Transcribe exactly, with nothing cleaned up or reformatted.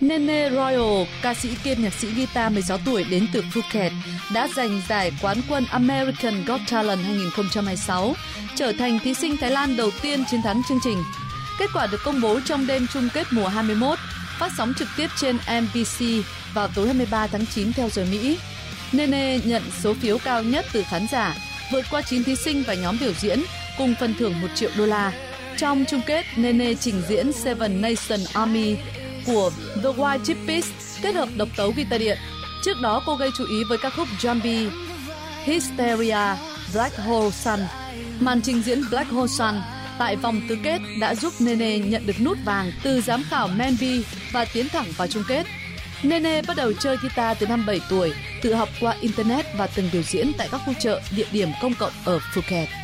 Nene Royal, ca sĩ kiêm nhạc sĩ guitar mười sáu tuổi đến từ Phuket, đã giành giải quán quân American Got Talent hai không hai sáu, trở thành thí sinh Thái Lan đầu tiên chiến thắng chương trình. Kết quả được công bố trong đêm chung kết mùa hai mươi mốt, phát sóng trực tiếp trên em bê xê vào tối hai mươi ba tháng chín theo giờ Mỹ. Nene nhận số phiếu cao nhất từ khán giả, vượt qua chín thí sinh và nhóm biểu diễn, cùng phần thưởng một triệu đô la. Trong chung kết, Nene trình diễn Seven Nation Army của The White Chippies kết hợp độc tấu guitar điện. Trước đó, cô gây chú ý với các khúc Jumpy, Hysteria, Black Hole Sun. Màn trình diễn Black Hole Sun tại vòng tứ kết đã giúp Nene nhận được nút vàng từ giám khảo Manby và tiến thẳng vào chung kết. Nene bắt đầu chơi guitar từ năm bảy tuổi, tự học qua Internet và từng biểu diễn tại các khu chợ, địa điểm công cộng ở Phuket.